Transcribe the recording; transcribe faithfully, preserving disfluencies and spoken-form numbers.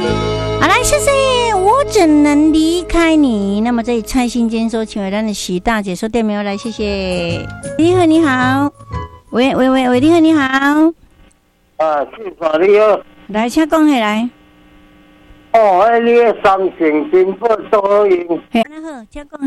好来，谢谢，我怎能离开你？那么这里蔡心坚说，请回咱的徐大姐说电没有来，谢谢。你好，你好，喂喂喂喂，你好，你好。 啊，是啥你好？ 来，请讲起来。 哦，迄你的三性真不多用。 嘿，那好，请讲。